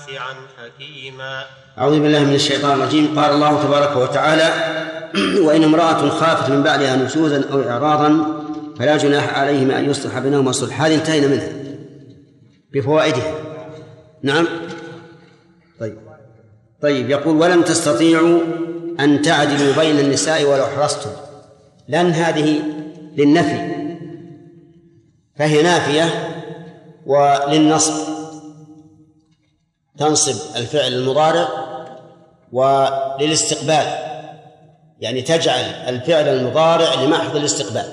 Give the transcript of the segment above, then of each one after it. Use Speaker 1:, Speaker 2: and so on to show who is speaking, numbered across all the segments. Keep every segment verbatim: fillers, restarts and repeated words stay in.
Speaker 1: حكيما.
Speaker 2: أعوذ بالله من الشيطان الرجيم. قال الله تبارك وتعالى: وإن امرأة خافت من بعدها نشوزا أو إعراضا فلا جناح عليهما أن يصلح بينهما صلحا. هذه انتهينا منها بفوائدها. نعم. طيب طيب يقول: ولم تستطيعوا أن تعدلوا بين النساء ولو حرصتم. لأن هذه للنفي فهي نافية، وللنصب تنصب الفعل المضارع، وللاستقبال يعني تجعل الفعل المضارع لمحض الاستقبال،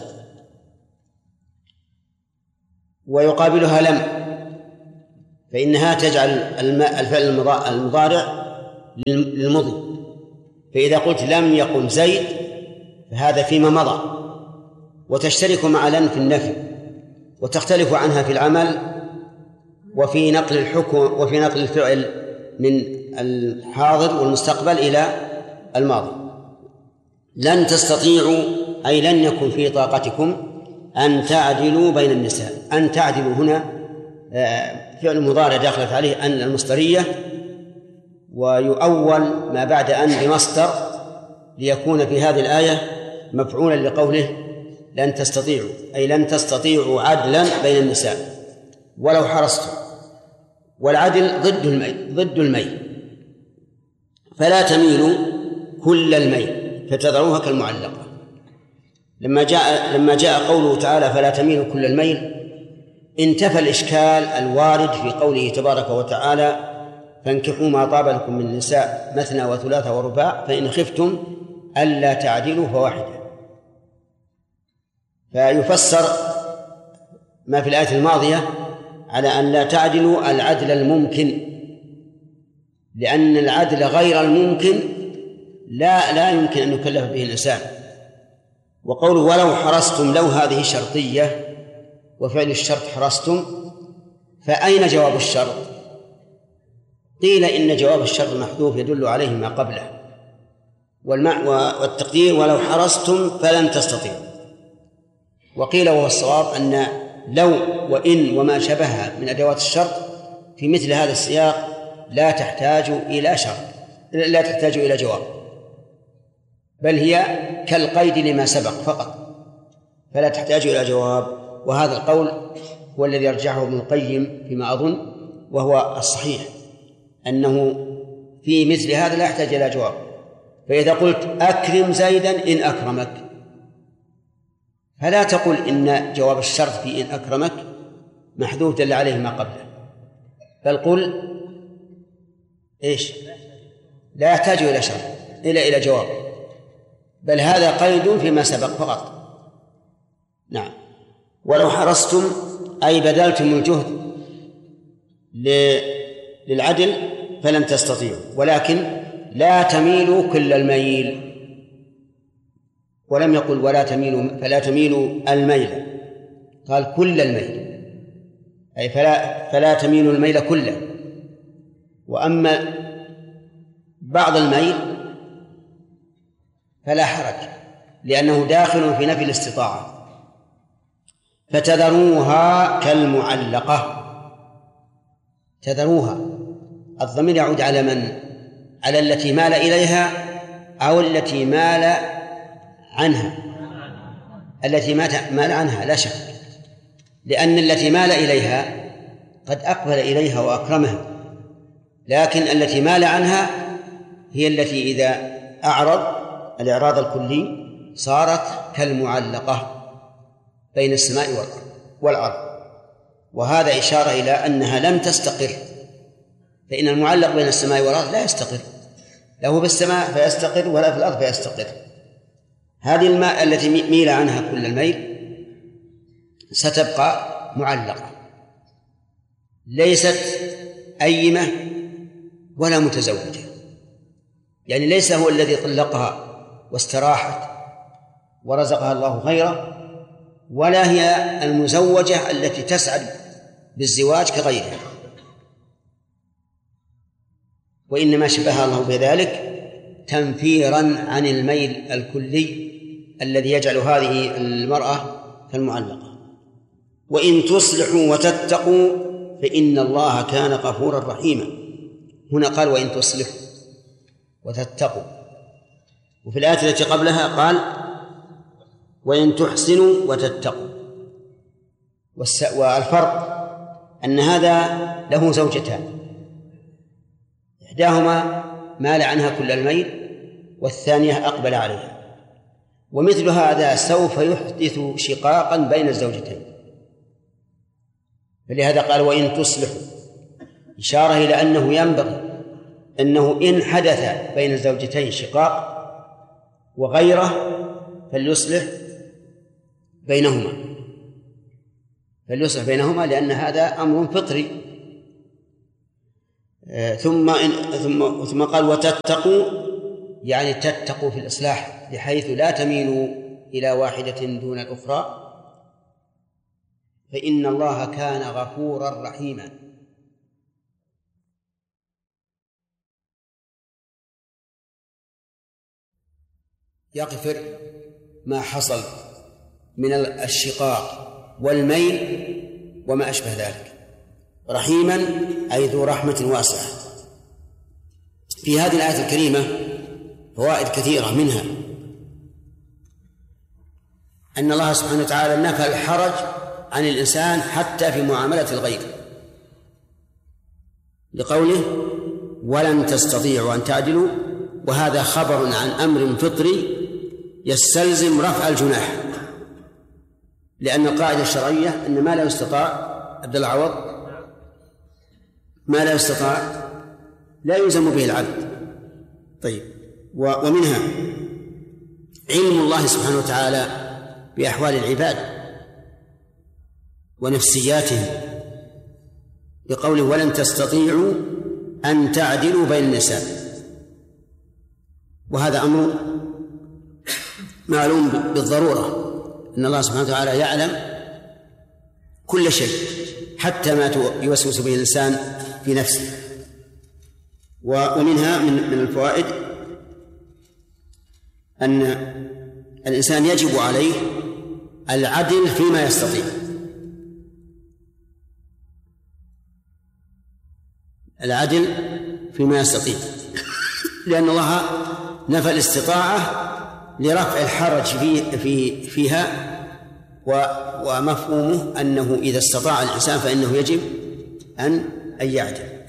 Speaker 2: ويقابلها لم، فإنها تجعل الفعل المضارع للمضي. فإذا قلت لم يقل زيد فهذا فيما مضى، وتشترك مع لم في النفي، وتختلف عنها في العمل وفي نقل الحكم وفي نقل الفعل من الحاضر والمستقبل إلى الماضي. لن تستطيعوا أي لن يكن في طاقتكم أن تعدلوا بين النساء. أن تعدلوا هنا فعل مضارع داخلت عليه أن المصدرية، ويؤول ما بعد أن بمصدر ليكون في هذه الآية مفعولا لقوله لن تستطيعوا، أي لن تستطيعوا عدلا بين النساء ولو حرصتم. والعدل ضد الميل ضد الميل فلا تميلوا كل الميل فتذروها كالمعلقة. لما جاء لما جاء قوله تعالى فلا تميلوا كل الميل انتفى الإشكال الوارد في قوله تبارك وتعالى فانكحوا ما طاب لكم من النساء مثنى وثلاث ورباع فإن خفتم ألا تعدلوا فواحدة. فيفسر ما في الآية الماضية على أن لا تعدلوا العدل الممكن، لأن العدل غير الممكن لا لا يمكن أن يكلف به الإنسان. وقوله ولو حرصتم لو هذه شرطية وفعل الشرط حرصتم، فأين جواب الشرط؟ قيل إن جواب الشرط محذوف يدل عليه ما قبله، والتقدير ولو حرصتم فلن تستطيعوا. وقيل وهو الصواب أن لو وإن وما شبهها من أدوات الشرط في مثل هذا السياق لا تحتاج إلى شرط، لا تحتاج إلى جواب، بل هي كالقيد لما سبق فقط، فلا تحتاج إلى جواب. وهذا القول هو الذي يرجحه ابن القيم فيما أظن، وهو الصحيح أنه في مثل هذا لا يحتاج إلى جواب. فإذا قلت أكرم زيدا إن أكرمك، فلا تقل إن جواب الشرط في إن أكرمك محذوف دل عليه ما قبله، بل قل إيش لا يحتاج إلى شرط إلى إلى جواب، بل هذا قيد فيما سبق فقط. نعم. ولو حرصتم أي بذلتم الجهد للعدل فلن تستطيعوا، ولكن لا تميلوا كل الميل. ولم يقل ولا تميلوا فلا تميلوا الميل، قال كل الميل، أي فلا, فلا تميلوا الميل كله. وأما بعض الميل فلا حرج لأنه داخل في نفي الاستطاعة. فتذروها كالمعلقة. تذروها الضمير يعود على من؟ على التي مال إليها أو التي مال عنها؟ التي مال عنها لا شك، لأن التي مال إليها قد أقبل إليها وأكرمها، لكن التي مال عنها هي التي إذا أعرض الإعراض الكلي صارت كالمعلقة بين السماء والأرض. وهذا إشارة إلى أنها لم تستقر، فإن المعلق بين السماء والأرض لا يستقر، له بالسماء فيستقر ولا في الأرض فيستقر. هذه الماء التي ميل عنها كل الميل ستبقى معلقة، ليست أيمة ولا متزوجة، يعني ليس هو الذي طلقها واستراحت ورزقها الله غيره، ولا هي المزوجة التي تسعد بالزواج كغيرها، وإنما شبهها الله بذلك تنفيرا عن الميل الكلي الذي يجعل هذه المرأة كالمعلقة. وإن تصلحوا وتتقوا فإن الله كان غفورا رحيما. هنا قال وإن تصلحوا وتتقوا، وفي الآية التي قبلها قال وإن تحسنوا وتتقوا. والفرق أن هذا له زوجتان، إحداهما مال عنها كل الميل والثانية أقبل عليها، ومثل هذا سوف يحدث شقاقا بين الزوجتين، فلهذا قال وإن تصلحوا، إشارة إلى أنه ينبغي أنه إن حدث بين الزوجتين شقاق وغيره فليصلح بينهما فليصلح بينهما لأن هذا أمر فطري. ثم إن ثم ثم قال وتتقوا، يعني تتقوا في الإصلاح بحيث لا تميلوا إلى واحدة دون الأخرى، فإن الله كان غفورا رحيما. يغفر ما حصل من الشقاق والميل وما أشبه ذلك، رحيما أي ذو رحمة واسعة. في هذه الآية الكريمة فوائد كثيرة، منها أن الله سبحانه وتعالى نفى الحرج عن الإنسان حتى في معاملة الغير، لقوله ولن تستطيعوا أن تعدلوا، وهذا خبر عن أمر فطري يستلزم رفع الجناح، لأن القاعدة الشرعية أن ما لا يستطاع عبد العوض ما لا يستطاع لا يلزم به العبد. طيب، ومنها علم الله سبحانه وتعالى بأحوال العباد ونفسياتهم، بقوله ولن تستطيعوا أن تعدلوا بين النساء، وهذا أمر معلوم بالضرورة، أن الله سبحانه وتعالى يعلم كل شيء حتى ما يوسوس به الإنسان في نفسه. ومنها من من الفوائد أن الإنسان يجب عليه العدل فيما يستطيع، العدل فيما يستطيع، لأن الله نفى الاستطاعة لرفع الحرج في في فيها، ومفهومه أنه إذا استطاع الإنسان فإنه يجب أن أن يعدل.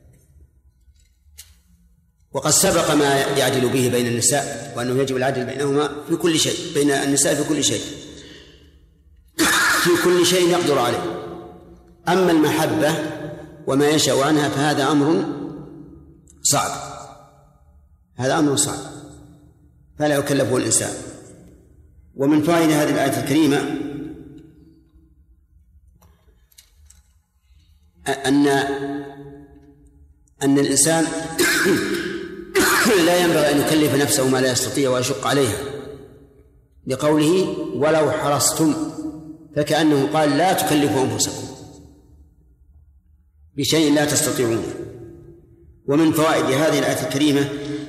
Speaker 2: وقد سبق ما يعدل به بين النساء، وأنه يجب العدل بينهما في كل شيء، بين النساء في كل شيء في كل شيء يقدر عليه. أما المحبة وما ينشأ عنها فهذا أمر صعب، هذا أمر صعب فلا يكلفه الإنسان. ومن فائدة هذه الآية الكريمة أن أن الإنسان لا ينبغي أن يكلف نفسه ما لا يستطيع ويشق عليها، لقوله ولو حرصتم، فكأنه قال لا تكلفوا أنفسكم بشيء لا تستطيعون. ومن فوائد هذه الآية الكريمة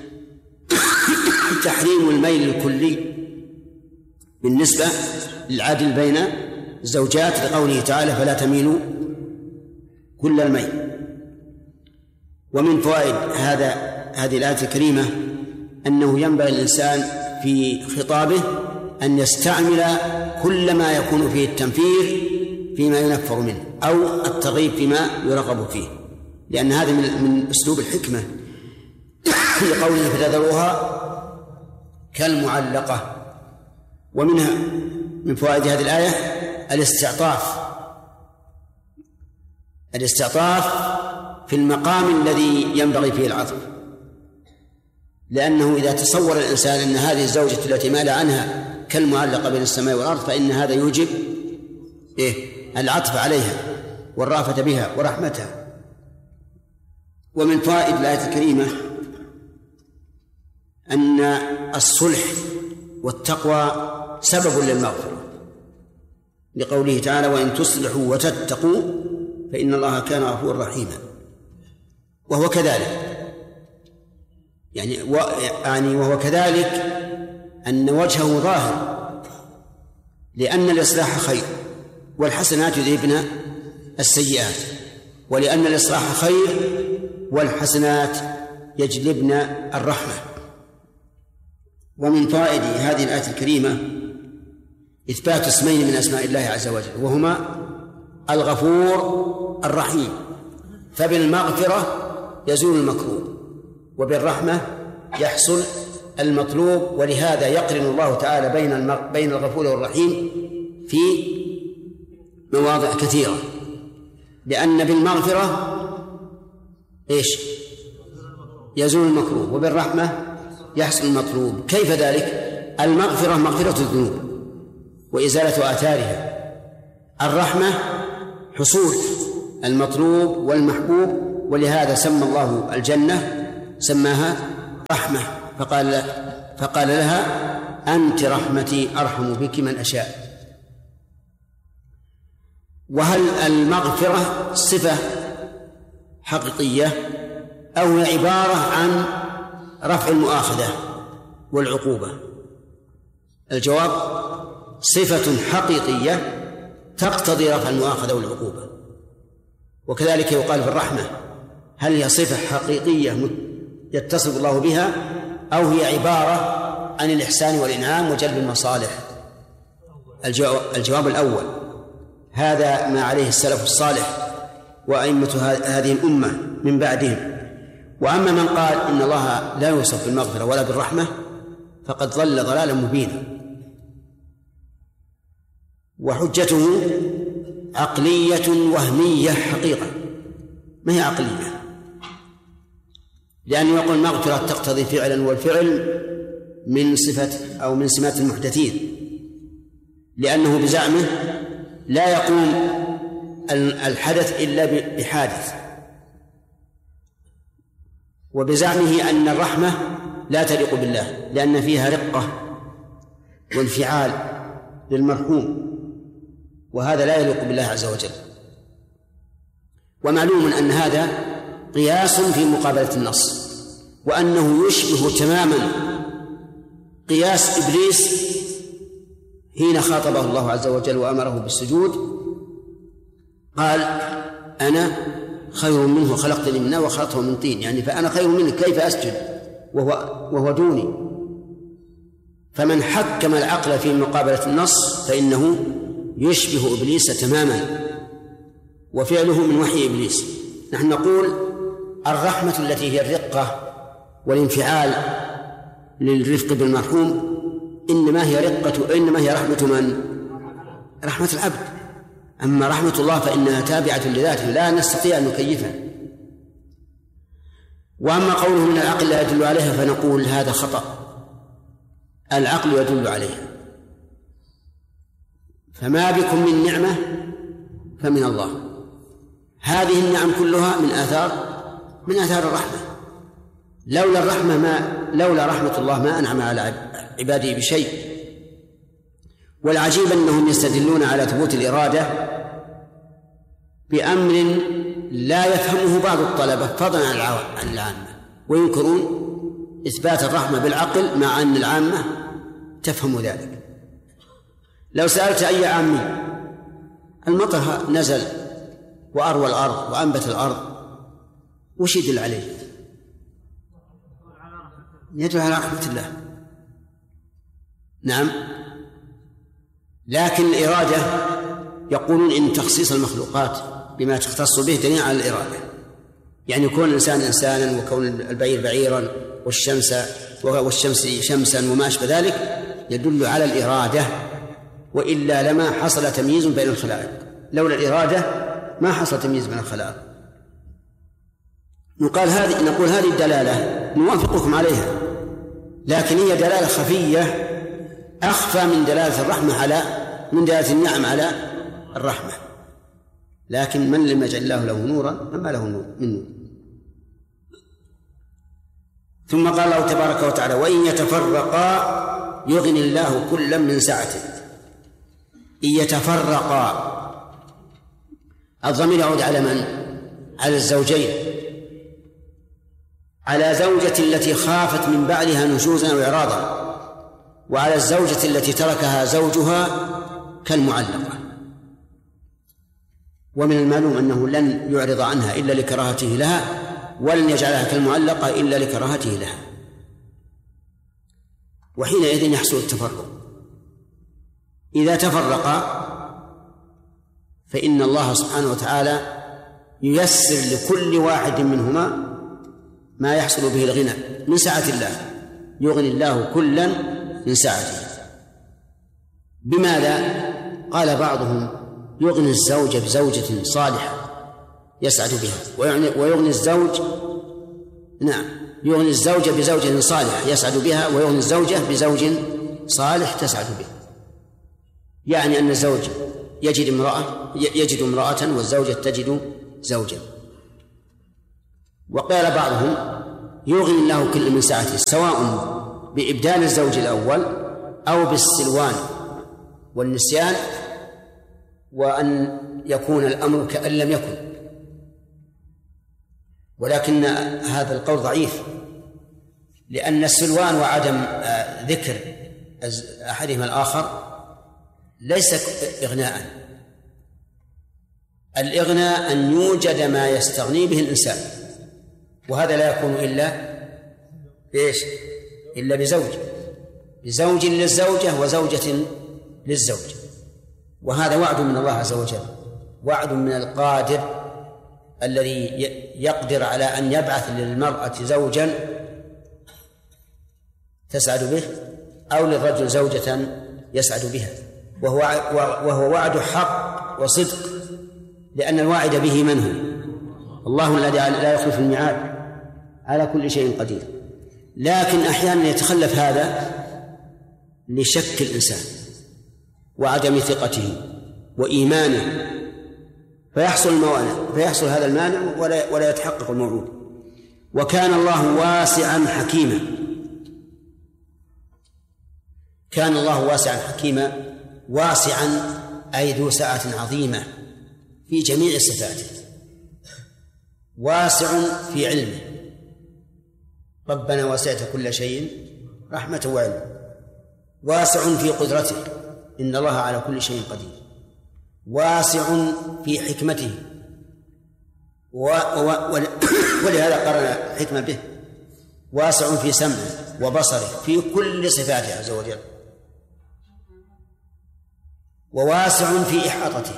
Speaker 2: تحريم الميل الكلي بالنسبة للعدل بين الزوجات، لقوله تعالى فلا تميلوا كل الميل. ومن فوائد هذا هذه الآية الكريمة أنه ينبغي الإنسان في خطابه أن يستعمل كل ما يكون فيه التنفير فيما ينفر منه أو الترغيب فيما يرغب فيه، لأن هذا من, من أسلوب الحكمة، لقوله فتذروها كالمعلقة. ومنها من فوائد هذه الآية الاستعطاف الاستعطاف في المقام الذي ينبغي فيه العطف، لأنه إذا تصور الإنسان أن هذه الزوجة التي مال عنها كالمعلقة بين السماء والأرض فإن هذا يوجب إيه؟ العطف عليها والرأفة بها ورحمتها. ومن فوائد الآية الكريمة أن الصلح والتقوى سبب للمغفرة، لقوله تعالى وإن تصلحوا وتتقوا فإن الله كان غفورا رحيما. وهو كذلك يعني و... يعني وهو كذلك أن وجهه ظاهر، لأن الإصلاح خير والحسنات يذهبن السيئات، ولأن الإصلاح خير والحسنات يجلبن الرحمة. ومن فوائد هذه الآية الكريمة إثبات اسمين من أسماء الله عز وجل، وهما الغفور الرحيم، فبالمغفرة يزول المكروه وبالرحمة يحصل المطلوب. ولهذا يقرن الله تعالى بين بين الغفور والرحيم في مواضع كثيرة، لأن بالمغفرة إيش؟ يزول المكروه، وبالرحمة يحصل المطلوب. كيف ذلك؟ المغفرة مغفرة الذنوب وإزالة آثارها، الرحمة حصول المطلوب والمحبوب، ولهذا سمى الله الجنة سماها رحمة، فقال فقال لها أنت رحمتي أرحم بك من أشاء. وهل المغفرة صفة حقيقية أو عبارة عن رفع المؤاخذة والعقوبة؟ الجواب صفة حقيقية تقتضي رفع المؤاخذة والعقوبة. وكذلك يقال في الرحمة، هل هي صفة حقيقية يتصف الله بها أو هي عبارة عن الإحسان والإنعام وجلب المصالح؟ الجواب الأول، هذا ما عليه السلف الصالح وأئمة هذه الأمة من بعدهم. وأما من قال إن الله لا يوصف بالمغفرة ولا بالرحمة فقد ضل ضلالا مبينا، وحجته عقلية وهمية حقيقة، ما هي عقلية، لأنه يقول المغفرة تقتضي فعلا، والفعل من صفة أو من سمات المحدثين، لأنه بزعمه لا يقوم الحدث إلا بحادث، وبزعمه أن الرحمة لا تليق بالله لأن فيها رقة وانفعال للمرحوم، وهذا لا يليق بالله عز وجل. ومعلوم أن هذا قياس في مقابلة النص، وأنه يشبه تماما قياس إبليس حين خاطبه الله عز وجل وأمره بالسجود، قال أنا خير منه خلقتني من نار وخلقته من طين، يعني فأنا خير منه كيف أسجد وهو, وهو دوني. فمن حكم العقل في مقابلة النص فإنه يشبه إبليس تماما، وفعله من وحي إبليس. نحن نقول الرحمة التي هي الرقة والانفعال للرفق بالمرحوم إنما هي رقة إنما هي رحمة من؟ رحمة العبد. أما رحمة الله فإنها تابعة لذاته لا نستطيع أن نكيفها. وأما قوله من العقل لا يدل عليها فنقول هذا خطأ، العقل يدل عليها، فما بكم من نعمة فمن الله. هذه النعم كلها من آثار من آثار الرحمة. لولا الرحمة ما لولا رحمة الله ما أنعم على عباده بشيء. والعجيب أنهم يستدلون على ثبوت الإرادة بأمر لا يفهمه بعض الطلبة فضلا عن العامة، وينكرون إثبات الرحمة بالعقل مع أن العامة تفهم ذلك. لو سألت أي عامي المطر نزل وأروى الأرض وأنبت الأرض وش يدل عليه؟ يدل على رحمة الله. نعم، لكن الإرادة يقولون إن تخصيص المخلوقات بما تختص به دليل على الإرادة، يعني كون الإنسان إنسانا وكون البعير بعيرا والشمس والشمس شمسا وما أشبه ذلك يدل على الإرادة، وإلا لما حصل تمييز بين الخلائق. لولا الإرادة ما حصل تمييز بين الخلائق. نقول هذه نقول هذه الدلالة نوافقكم عليها، لكن هي دلالة خفية أخفى من دلالة الرحمة على من دلالة النعم على الرحمة. لكن من لم يجعل الله له نورا فما له نور من نور. ثم قال الله تبارك وتعالى وإن يتفرقا يغني الله كلا من سعته. إن يتفرقا الضمير يعود على من؟ على الزوجين، على زوجة التي خافت من بعدها نشوزا وإعراضا، وعلى الزوجة التي تركها زوجها كالمعلقة. ومن المعلوم أنه لن يعرض عنها إلا لكراهته لها، ولن يجعلها كالمعلقة إلا لكراهته لها، وحينئذ يحصل التفرق. إذا تفرقا فإن الله سبحانه وتعالى ييسر لكل واحد منهما ما يحصل به الغنى من سعة الله، يغني الله كلا من سعته. بماذا؟ قال بعضهم يغني الزوج بزوجة صالحة يسعد بها، ويغني الزوج نعم يغني الزوج بزوجة صالحة يسعد بها، ويغني الزوجة بزوج صالح تسعد به. يعني أن الزوج يجد امرأة يجد امرأة والزوجة تجد زوجا. وقال بعضهم يغني الله كل من سعته، سواء بإبدال الزوج الأول أو بالسلوان والنسيان، وأن يكون الأمر كأن لم يكن. ولكن هذا القول ضعيف، لأن السلوان وعدم ذكر أحدهما الآخر ليس إغناء. الإغناء أن يوجد ما يستغني به الإنسان، وهذا لا يكون إلا إيش؟ إلا بزوج بزوج للزوجة وزوجة للزوج. وهذا وعد من الله عز وجل، وعد من القادر الذي يقدر على أن يبعث للمرأة زوجا تسعد به، أو للرجل زوجة يسعد بها، وهو وهو وعد حق وصدق، لأن الواعد به من هو؟ الله الذي لا يخلف الميعاد، على كل شيء قدير. لكن أحيانا يتخلف هذا لشك الإنسان وعدم ثقته وإيمانه، فيحصل الموانع، فيحصل هذا المانع ولا ولا يتحقق الموعود. وكان الله واسعا حكيما، كان الله واسعا حكيما. واسعا أي ذو سعة عظيمة في جميع صفاته، واسع في علمه، ربنا وسعت كل شيء رحمة وعلم. واسع في قدرته، إن الله على كل شيء قدير. واسع في حكمته، و... و... ولهذا قرن حكمة به. واسع في سمعه وبصره، في كل صفاته عز وجل. وواسع في إحاطته،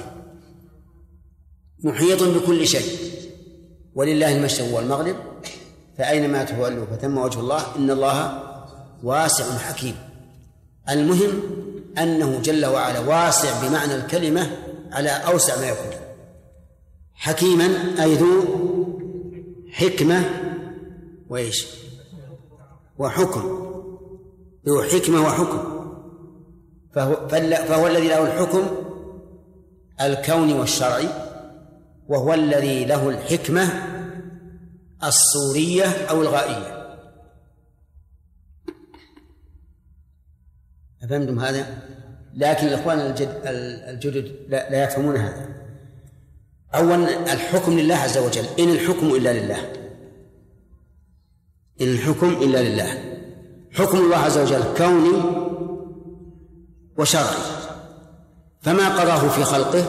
Speaker 2: محيط بكل شيء، ولله المشرق والمغرب فأينما تولوا فثم وجه الله، إن الله واسع حكيم. المهم أنه جل وعلا واسع بمعنى الكلمة على أوسع ما يكون. حكيما أي ذو حكمة وإيش وحكم، ذو حكمة وحكم. فهو, فهو الذي له الحكم الكوني والشرعي، وهو الذي له الحكمة الصورية أو الغائية. أفهمتم هذا؟ لكن الإخوان الجدد لا, لا يفهمون هذا. أولا الحكم لله عز وجل، إن الحكم إلا لله، إن الحكم إلا لله. حكم الله عز وجل كوني وشرعي، فما قضاه في خلقه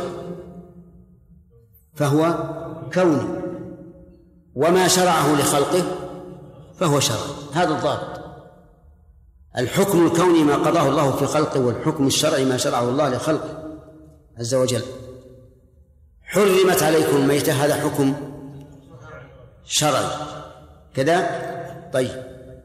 Speaker 2: فهو كوني، وما شرعه لخلقه فهو شرعي. هذا الضابط. الحكم الكوني ما قضاه الله في خلقه، والحكم الشرعي ما شرعه الله لخلقه عز وجل. حرمت عليكم الميتة، هذا حكم شرعي كذا. طيب،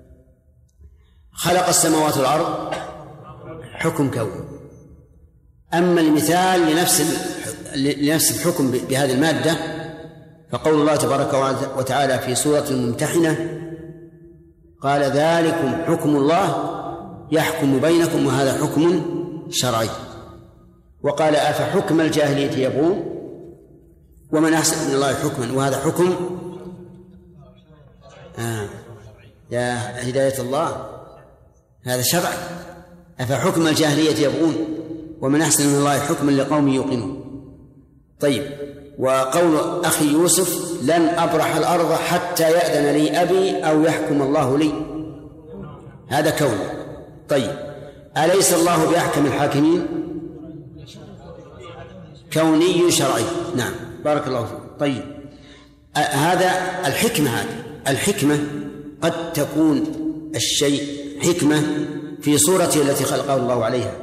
Speaker 2: خلق السماوات والأرض حكم كوني. أما المثال لنفس لنفس الحكم بهذه المادة فقول الله تبارك وتعالى في سورة الممتحنة قال ذلكم حكم الله يحكم بينكم وهذا حكم شرعي. وقال أفحكم الجاهلية يبغون ومن أحسن من الله حكما وهذا حكم آه. يا هداية الله هذا شرع. أفحكم الجاهلية يبغون ومن أحسن من الله حكما لقوم يوقنون. طيب، وقول أخي يوسف لن أبرح الأرض حتى يأذن لي أبي أو يحكم الله لي، هذا كون. طيب، أليس الله بأحكم الحاكمين؟ كوني شرعي. نعم، بارك الله فيك. طيب، هذا الحكمة. هذه الحكمة قد تكون الشيء حكمة في صورته التي خلقه الله عليها،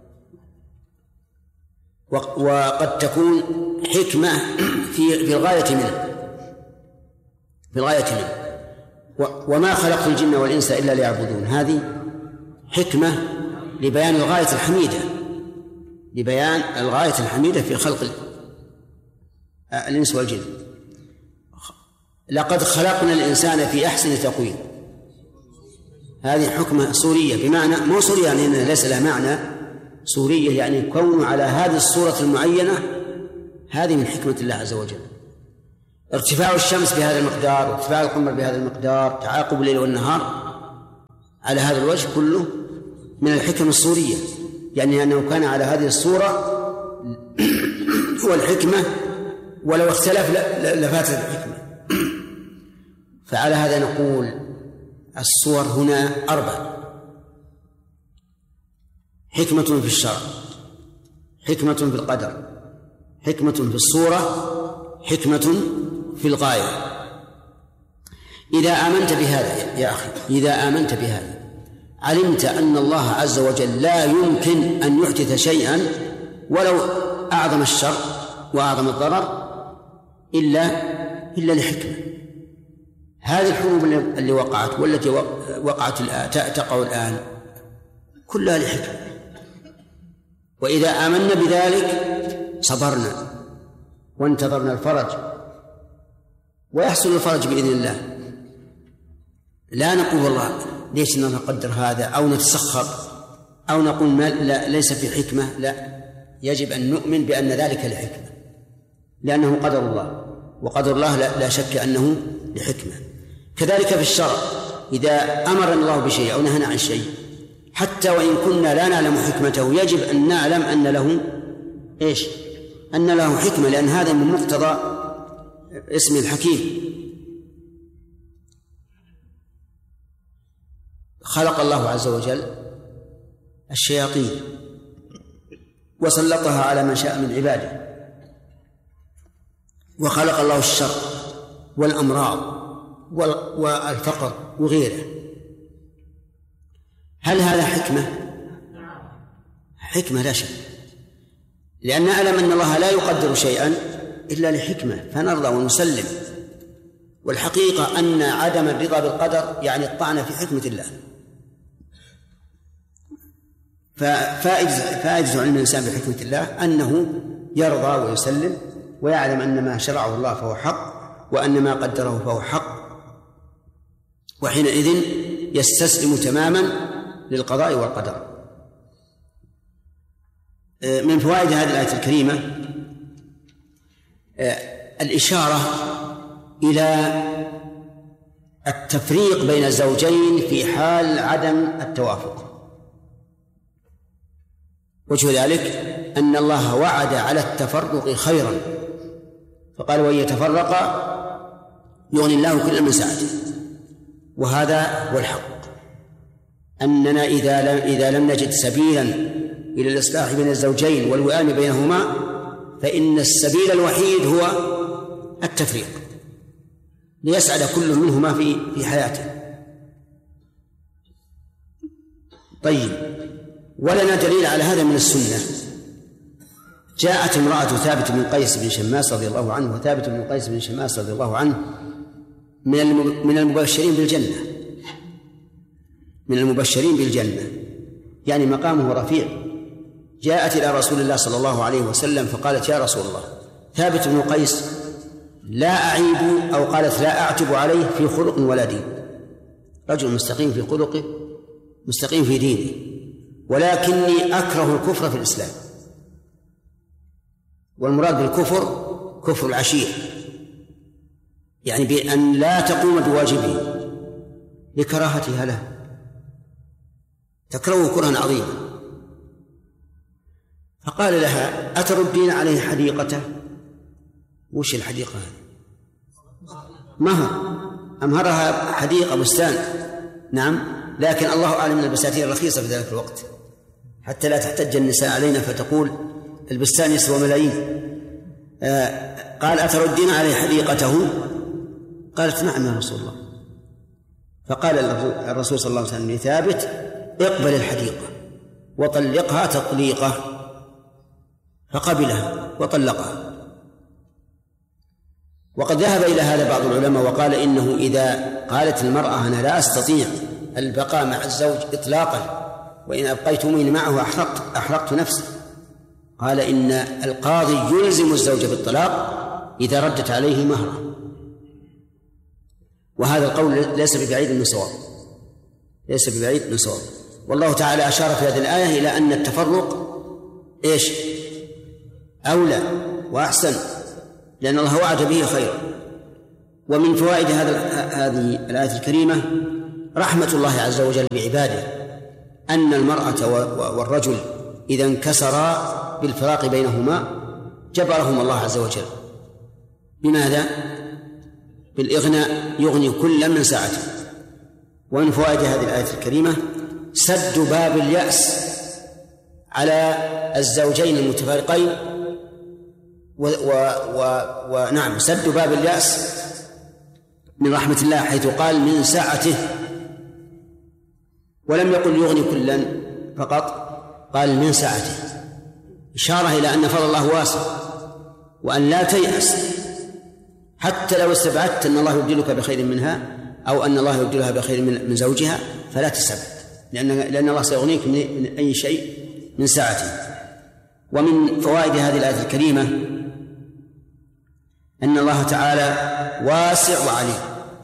Speaker 2: وقد تكون حكمة في في الغاية منه في الغاية منه وما خلقت الجن والإنس إلا ليعبدون. هذه حكمة لبيان الغاية الحميدة لبيان الغاية الحميدة في خلق الإنس والجن. لقد خلقنا الإنسان في أحسن تقويم، هذه حكمة صورية، بمعنى مو صورية يعني ليس لها معنى، صورية يعني كونه على هذه الصورة المعينة، هذه من حكمة الله عز وجل. ارتفاع الشمس بهذا المقدار، ارتفاع القمر بهذا المقدار، تعاقب الليل والنهار على هذا الوجه كله من الحكم الصورية، يعني أنه كان على هذه الصورة هو الحكمة، ولو اختلف لفاتت الحكمة. فعلى هذا نقول الصور هنا أربع: حكمة في الشرع، حكمة في القدر، حكمة في الصورة، حكمة في الغاية. إذا آمنت بهذا يا أخي، إذا آمنت بهذا علمت أن الله عز وجل لا يمكن أن يحدث شيئا ولو أعظم الشر وأعظم الضرر إلا إلا لحكمة. هذه الحروب اللي وقعت والتي وقعت الآن تقع الآن كلها لحكمة، وإذا آمنا بذلك صبرنا وانتظرنا الفرج، ويحصل الفرج بإذن الله. لا نقول والله ليش نقدر هذا أو نتسخر أو نقول ما لا ليس في حكمة، لا، يجب أن نؤمن بأن ذلك لحكمة، لأنه قدر الله، وقدر الله لا, لا شك أنه لحكمة. كذلك في الشرع، إذا أمر الله بشيء أو نهى عن شيء، حتى وإن كنا لا نعلم حكمته يجب أن نعلم أن له إيش؟ أن له حكمة، لأن هذا من مقتضى اسم الحكيم. خلق الله عز وجل الشياطين وسلطها على من شاء من عباده، وخلق الله الشر والأمراض والفقر وغيره. هل هذا حكمة؟ حكمة لا شك، لأن نعلم أن الله لا يقدر شيئا إلا لحكمة فنرضى ونسلم. والحقيقة أن عدم الرضا بالقدر يعني الطعن في حكمة الله. ففائدة علم الإنسان بحكمة الله أنه يرضى ويسلم ويعلم أن ما شرعه الله فهو حق، وأن ما قدره فهو حق، وحينئذ يستسلم تماما للقضاء والقدر. من فوائد هذه الآية الكريمة الإشارة إلى التفريق بين الزوجين في حال عدم التوافق. وجه ذلك أن الله وعد على التفرق خيرا، فقال: وإن يتفرقا يغني الله كل من سعته. وهذا هو الحق، أننا إذا لم, إذا لم نجد سبيلا إلى الإصلاح بين الزوجين والوئام بينهما، فإن السبيل الوحيد هو التفريق، ليسعد كل منهما في في حياته. طيب، ولنا دليل على هذا من السنة. جاءت امرأة ثابت بن قيس بن شماس رضي الله عنه، وثابت بن قيس بن شماس رضي الله عنه من من المبشرين بالجنة، من المبشرين بالجنة، يعني مقامه رفيع. جاءت إلى رسول الله صلى الله عليه وسلم فقالت: يا رسول الله، ثابت بن قيس لا أعيب، أو قالت لا أعتب عليه في خلق ولا دين، رجل مستقيم في خلقه مستقيم في دينه، ولكني أكره الكفر في الإسلام. والمراد بالكفر كفر العشير، يعني بأن لا تقوم بواجبه لكراهتها له، تكرهه كرها عظيما. فقال لها: أتردين عليه حديقته؟ وش الحديقة هذه؟ مهر، أمهرها حديقة بستان، نعم، لكن الله أعلم من البساتين الرخيصة في ذلك الوقت، حتى لا تحتج النساء علينا فتقول البستان يسوى ملايين. آه قال: أتردين عليه حديقته؟ قالت نعم يا رسول الله. فقال الرسول صلى الله عليه وسلم لثابت اقبل الحديقة وطلقها تطليقة، فقبلها وطلقها. وقد ذهب إلى هذا بعض العلماء وقال إنه إذا قالت المرأة أنا لا أستطيع البقاء مع الزوج إطلاقا وإن أبقيتموني معه أحرقت, أحرقت نفسي، قال إن القاضي يلزم الزوج بالطلاق إذا ردت عليه مهره. وهذا القول ليس ببعيد من صواب، ليس ببعيد من صواب. والله تعالى أشار في هذه الآية إلى أن التفرق إيش أولى وأحسن، لأن الله وعد به خيرا. ومن فوائد هذا هذه الآية الكريمة رحمة الله عز وجل بعباده، أن المرأة والرجل إذا انكسرا بالفراق بينهما جبرهم الله عز وجل. بماذا؟ بالإغناء، يغني كل من سعته. ومن فوائد هذه الآية الكريمة سد باب اليأس على الزوجين المتفارقين، ونعم سد باب اليأس من رحمة الله، حيث قال من سعته، ولم يقل يغني كلا فقط، قال من سعته، إشارة إلى أن فضل الله واسع، وأن لا تيأس حتى لو استبعدت أن الله يبدلك بخير منها أو أن الله يبدلها بخير من زوجها، فلا تستبعد، لأن لأن الله سيغنيك من أي شيء من سعته. ومن فوائد هذه الآية الكريمة أن الله تعالى واسع وعليم،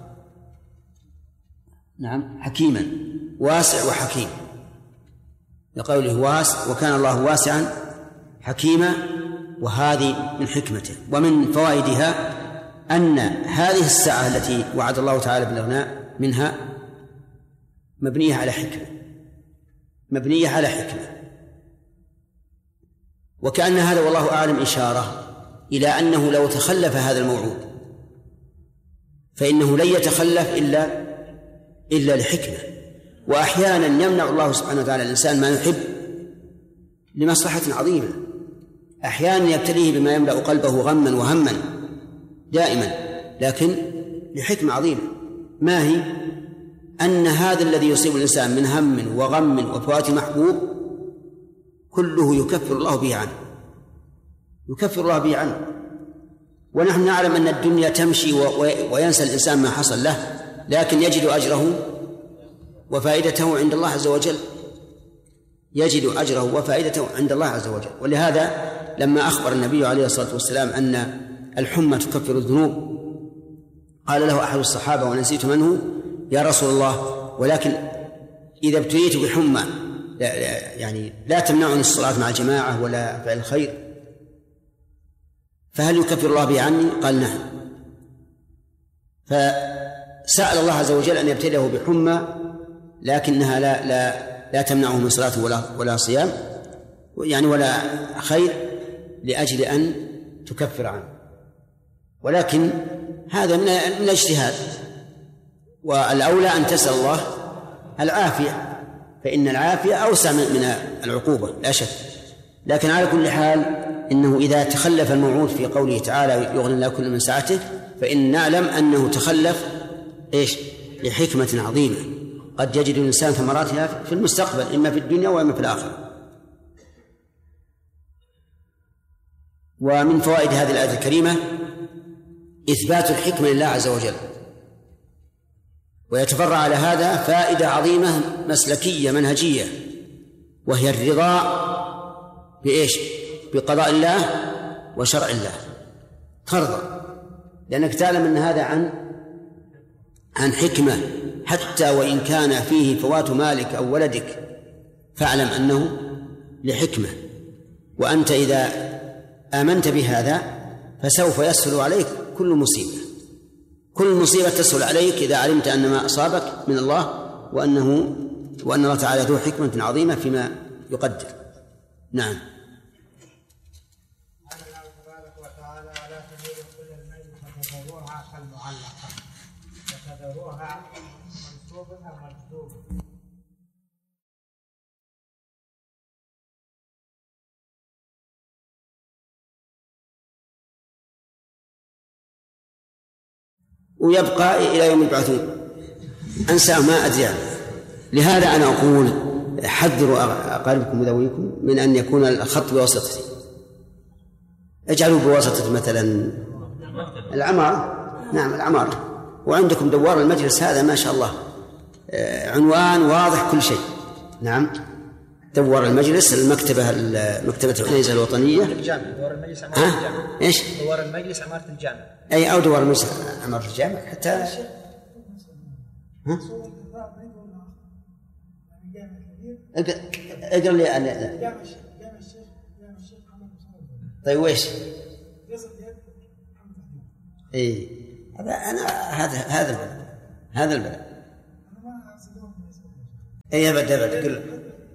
Speaker 2: نعم حكيما، واسع وحكيم، لقوله واسع وكان الله واسعا حكيما، وهذه من حكمته. ومن فوائدها أن هذه الساعة التي وعد الله تعالى بالإغناء منها مبنية على حكمة، مبنية على حكمة، وكأن هذا والله أعلم إشارة إلى أنه لو تخلف هذا الموعود فإنه لن يتخلف إلا إلا لحكمة. وأحيانا يمنع الله سبحانه وتعالى الإنسان ما يحب لمصلحة عظيمة، أحيانا يبتليه بما يملأ قلبه غما وهما دائما، لكن لحكمة عظيمة. ما هي؟ أن هذا الذي يصيب الإنسان من هم وغم وفوات محبوب كله يكفر الله به عنه، يكفر الله به عنه. ونحن نعلم أن الدنيا تمشي وينسى الإنسان ما حصل له، لكن يجد أجره وفائدته عند الله عز وجل، يجد أجره وفائدته عند الله عز وجل. ولهذا لما أخبر النبي عليه الصلاة والسلام أن الحمى تكفر الذنوب قال له أحد الصحابة ونسيت من هو: يا رسول الله، ولكن إذا ابتليت بحمى لا يعني لا تمنعني الصلاة مع الجماعة ولا فعل الخير، فهل يكفر الله به عني؟ قال نعم. فسأل الله عز وجل أن يبتليه بحمى لكنها لا لا لا تمنعه من صلاة ولا ولا صيام يعني ولا خير لأجل أن تكفر عنه. ولكن هذا من من الاجتهاد، والأولى أن تسأل الله العافية، فإن العافية أوسع من العقوبة لا شك. لكن على كل حال إنه إذا تخلف الموعود في قوله تعالى يغني الله كل من سعته، فإن نعلم أنه تخلف إيش؟ لحكمة عظيمة قد يجد الإنسان ثمراتها في المستقبل، إما في الدنيا وإما في الآخرة. ومن فوائد هذه الآية الكريمة إثبات الحكمة لله عز وجل، ويتفرع على هذا فائدة عظيمة مسلكية منهجية، وهي الرضا بإيش؟ بقضاء الله وشرع الله، ترضى لأنك تعلم أن هذا عن عن حكمة، حتى وإن كان فيه فوات مالك أو ولدك فاعلم أنه لحكمة. وأنت إذا آمنت بهذا فسوف يسهل عليك كل مصيبة، كل مصيبة تسهل عليك إذا علمت أن ما أصابك من الله، وأنه وأن الله تعالى ذو حكمة عظيمة فيما يقدر. نعم. ويبقى إلى يوم يبعثون، أنسى ما أدري. لهذا أنا أقول حذروا أقاربكم وذويكم من أن يكون الخط بواسطته، اجعلوا بواسطة مثلا العمارة. نعم العمارة. وعندكم دوار المجلس هذا ما شاء الله عنوان واضح كل شيء. نعم دوار المجلس، المكتبة مكتبة العنيزة الوطنية.
Speaker 1: الجامع دوار المجلس عمارة الجامع.
Speaker 2: إيش؟
Speaker 1: دوار المجلس عمارة الجامع.
Speaker 2: أي أو دوار المجلس عمارة الجامع حتى. ها؟ اقرأ لي أنا. جامع الشيخ جامع الشيخ محمد. طيب وإيش؟ إيه هذا أنا هذا هذا البلد هذا البلد. أي أبدا أبدا قل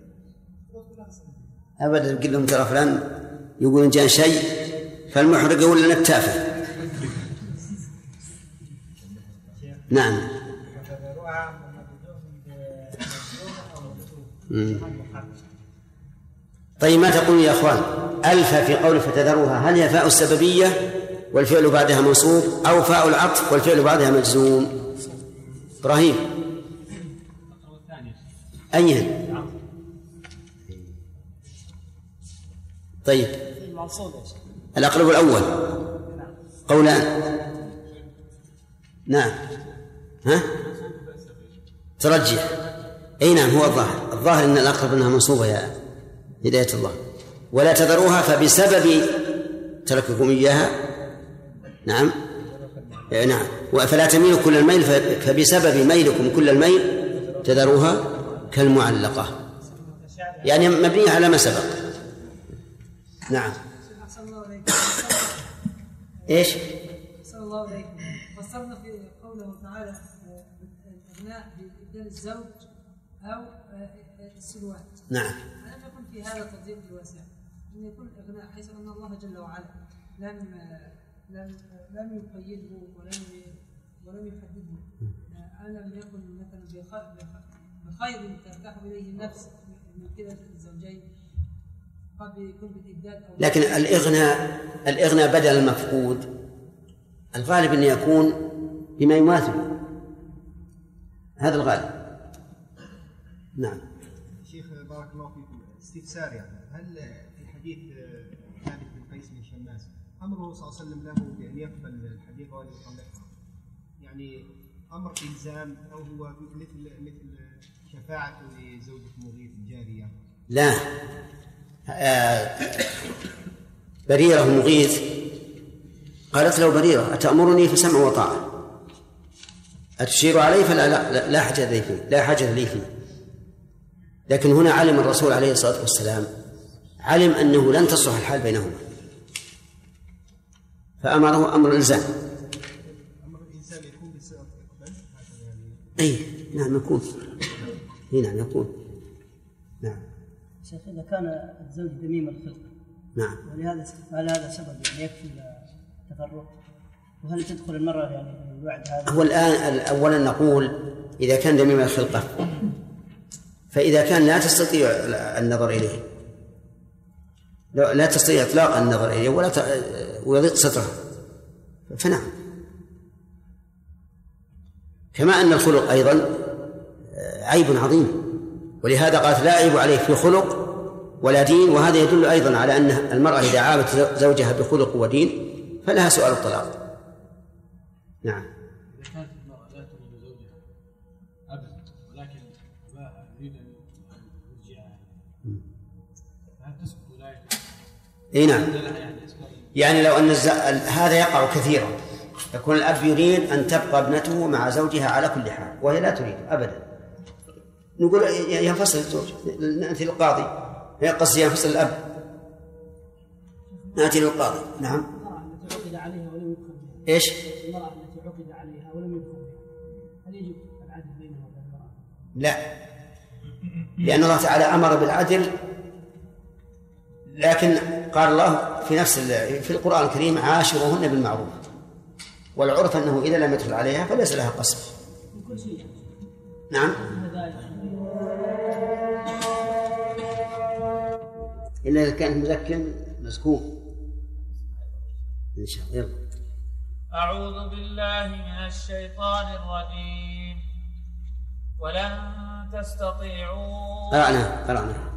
Speaker 2: أبدا قل لهم ترى فلان يقول إن جاء شيء فالمحرق يقول لنا التافه. نعم. طيب ما تقول يا أخوان؟ ألف في قول فتذروها، هل هي فاء السببية والفعل بعدها منصوب أو فاء العطف والفعل بعدها مجزوم؟ إبراهيم أيهن؟ طيب الأقرب الأول قولان. نعم ها ترجح. أي نعم هو الظاهر الظاهر أن الأقرب أنها منصوبة يا هداية الله. ولا تذروها فبسبب ترككم إياها. نعم نعم. فلا تميلوا كل الميل فبسبب ميلكم كل الميل تذروها كالمعلقة، يعني مبنية على ما سبق. نعم. إيش؟
Speaker 3: صلى الله عليه وسلم فسرنا في قوله تعالى الإغناء بإبدال الزوج أو السلوات.
Speaker 2: نعم.
Speaker 3: ألم يكن في هذا تضييق الواسع أن يكون الإغناء حيث أن الله جل وعلا لم لم لم يقيده ولم ولم يحدده. ألم يكن مثلا بخير ترتاح إليه النفس من كلا الزوجين قد يكون بالإبدال.
Speaker 2: لكن الإغناء الإغناء بدل المفقود الغالب أن يكون بما يماثل، هذا الغالب. نعم.
Speaker 4: شيخ بارك الله فيكم، استفسار يعني هل في حديث ثابت بن قيس بن شماس أمره صلى الله عليه وسلم له بأن يقبل الحديث وأن يطلقها، يعني أمر إلزام أو هو مثل مثل شفاعة لزوجة مغيث الجارية؟
Speaker 2: لا. آه بريرة مغيث قالت له بريرة أتأمرني فسمع وطاعة، أتشير عليه فلا لا, لا حاجة لي فيه لا حاجة لي فيه. لكن هنا علم الرسول عليه الصلاة والسلام علم أنه لن تصلح الحال بينهما فأمره أمر الإلزام.
Speaker 4: أمر الإنسان يكون بصيغة إقبال
Speaker 2: أي نعم يكون. أي نعم يكون. نعم.
Speaker 5: شيخ إذا كان الزوج ذميم الخلق
Speaker 2: نعم
Speaker 5: ولهذا هل هذا سبب يعني يكفي التفرق؟ وهل تدخل المرأة يعني الوعد هذا؟
Speaker 2: هو الآن أولا نقول إذا كان ذميم الخلقة فإذا كان لا تستطيع النظر إليه لا تستطيع إطلاق النظر إليه ولا ويضيق ستره فنعم. كما أن الخلق أيضا عيب عظيم، ولهذا قالت لا عيب عليه في خلق ولا دين، وهذا يدل أيضا على أن المرأة إذا عابت زوجها بخلق ودين فلها سؤال الطلاق. نعم.
Speaker 6: إذا كانت المرأة لا تريد زوجها أبدا ولكن أباها يريد أن يرجعها فهل تسقط ولاية؟
Speaker 2: إيه نعم. يعني لو أن هذا يقع كثيرا، يكون الأب يريد أن تبقى ابنته مع زوجها على كل حال وهي لا تريد أبدا، نقول ينفصل الزوج نأتي للقاضي، قصدي ينفصل الأب نأتي للقاضي. نعم.
Speaker 5: المرأة التي عقد عليها ولم يدخل بها.
Speaker 2: إيش؟
Speaker 5: المرأة التي عقد عليها ولم يدخل بها هل يجب العدل بينها وبين المرأة؟
Speaker 2: لا، لأن الله تعالى أمر بالعدل، لكن قال الله في نفس في القرآن الكريم عاشروهن بالمعروف، والعرف أنه إذا لم يدخل عليها فليس لها قصر. نعم. إلا إذا كانت مزكن مسكون إن شاء الله. يلا
Speaker 7: أعوذ بالله من الشيطان الرجيم. ولن تستطيعوا
Speaker 2: قرأنا قرأنا